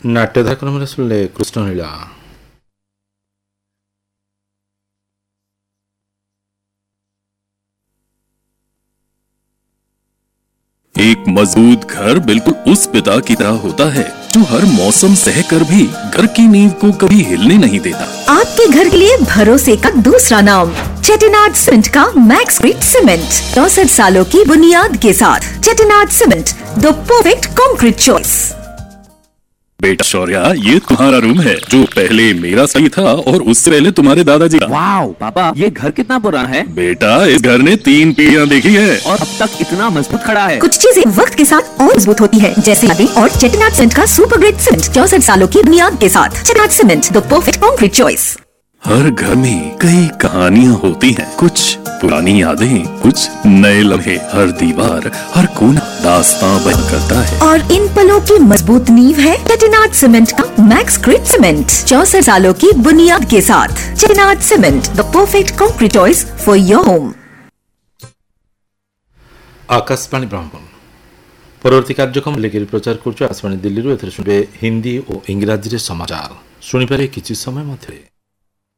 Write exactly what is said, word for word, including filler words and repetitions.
नाट्यधारा क्रमରେ ଶୁଣିଲେ କୃଷ୍ଣଲୀଳା। एक मजबूत घर बिल्कुल उस पिता की तरह होता है जो हर मौसम सहकर भी घर की नींव को कभी हिलने नहीं देता। आपके घर के लिए भरोसे का दूसरा नाम चेटिनाड सीमेंट का मैक्स ग्रिड सीमेंट, चौसठ सालों की बुनियाद के साथ। Chettinad cement, the perfect concrete choice. बेटा शौर्या, ये तुम्हारा रूम है जो पहले मेरा सही था और उससे पहले तुम्हारे दादाजी का। वाओ पापा, ये घर कितना पुराना है। बेटा, इस घर ने तीन पीढ़ियां देखी है और अब तक इतना मजबूत खड़ा है। कुछ चीजें वक्त के साथ और मजबूत होती है, जैसे यादें और चेटिनाड सीमेंट का सुपर ग्रेट सीमेंट, चौसठ सालों की बुनियाद के साथ। Chettinad cement, the perfect concrete choice. हर घर में कई कहानियां होती हैं, कुछ पुरानी यादें, कुछ नए लम्हे। हर दीवार, हर कोना दास्तां बयां करता है। और इन पलों की मजबूत नींव है चेटिनाड सीमेंट का मैक्स ग्रिड सीमेंट, चौसठ सालों की बुनियाद के साथ। Chettinad cement, the perfect concrete choice for your home. Akashvani ब्राह्मण परवर्ती कार्यक्रम लेकर प्रचार कर आकाशवाणी दिल्ली। एथरे सुनबे हिंदी और इंग्राजी समाचार शुणी पारे किछि समय मध्य।